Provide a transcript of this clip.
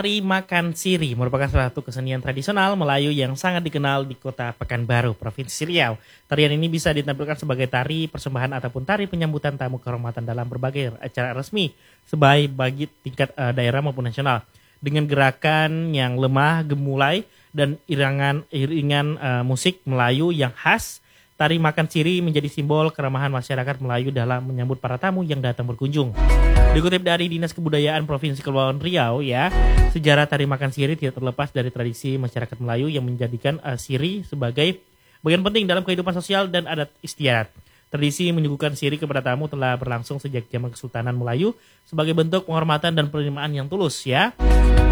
Tari Makan Siri merupakan salah satu kesenian tradisional Melayu yang sangat dikenal di kota Pekanbaru, Provinsi Riau. Tarian ini bisa ditampilkan sebagai tari persembahan ataupun tari penyambutan tamu kehormatan dalam berbagai acara resmi, sebaik bagi tingkat daerah maupun nasional. Dengan gerakan yang lemah, gemulai, dan iringan musik Melayu yang khas, Tari Makan Siri menjadi simbol keramahan masyarakat Melayu dalam menyambut para tamu yang datang berkunjung. Dikutip dari Dinas Kebudayaan Provinsi Kepulauan Riau, sejarah Tari Makan Siri tidak terlepas dari tradisi masyarakat Melayu yang menjadikan siri sebagai bagian penting dalam kehidupan sosial dan adat istiadat. Tradisi menyuguhkan siri kepada tamu telah berlangsung sejak zaman Kesultanan Melayu sebagai bentuk penghormatan dan penerimaan yang tulus.